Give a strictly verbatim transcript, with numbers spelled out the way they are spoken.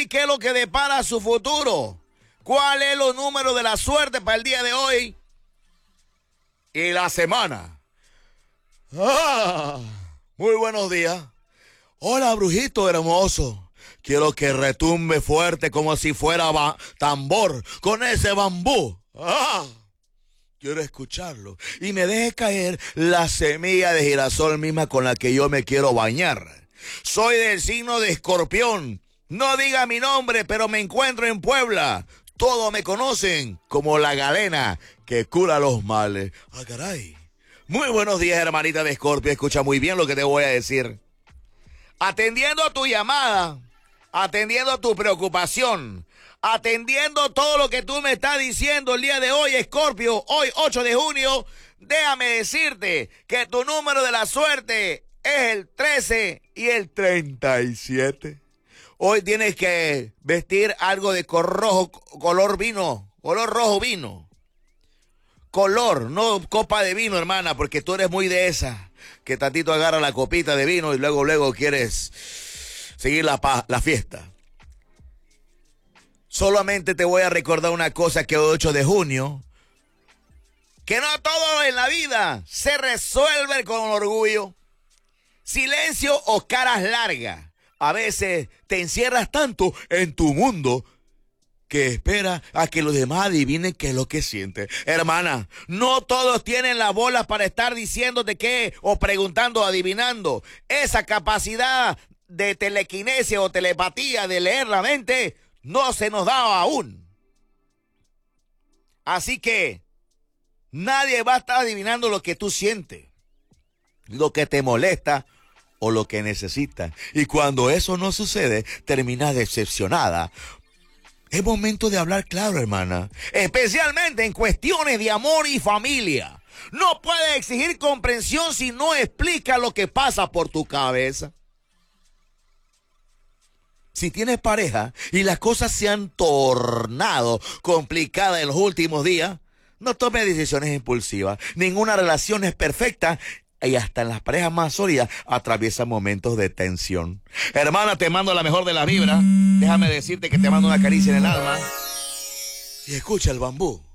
hoy qué es lo que depara su futuro. ¿Cuál es los números de la suerte para el día de hoy y la semana? Ah, muy buenos días. Hola, brujito hermoso. Quiero que retumbe fuerte como si fuera tambor con ese bambú. Ah, quiero escucharlo y me deje caer la semilla de girasol misma con la que yo me quiero bañar. Soy del signo de Escorpión. No diga mi nombre, pero me encuentro en Puebla. Todos me conocen como la galena que cura los males. ¡Ah, caray! Muy buenos días, hermanita de Escorpio. Escucha muy bien lo que te voy a decir. Atendiendo a tu llamada, atendiendo a tu preocupación, atendiendo todo lo que tú me estás diciendo el día de hoy, Escorpio, hoy ocho de junio, déjame decirte que tu número de la suerte es el trece y el treinta y siete. Hoy tienes que vestir algo de rojo, color vino, color rojo vino. Color, no copa de vino, hermana, porque tú eres muy de esa, que tantito agarra la copita de vino y luego, luego quieres seguir la, la fiesta. Solamente te voy a recordar una cosa que hoy ocho de junio, que no todo en la vida se resuelve con orgullo, silencio o caras largas. A veces te encierras tanto en tu mundo que espera a que los demás adivinen qué es lo que sientes. Hermana, no todos tienen las bolas para estar diciéndote qué o preguntando o adivinando. Esa capacidad de telequinesia o telepatía de leer la mente no se nos da aún. Así que nadie va a estar adivinando lo que tú sientes, lo que te molesta o lo que necesitas. Y cuando eso no sucede, terminas decepcionada. Es momento de hablar claro, hermana. Especialmente en cuestiones de amor y familia. No puedes exigir comprensión si no explica lo que pasa por tu cabeza. Si tienes pareja y las cosas se han tornado complicadas en los últimos días, no tomes decisiones impulsivas. Ninguna relación es perfecta. Y hasta en las parejas más sólidas atraviesan momentos de tensión. Hermana, te mando la mejor de la vibra. Déjame decirte que te mando una caricia en el alma. Y escucha el bambú.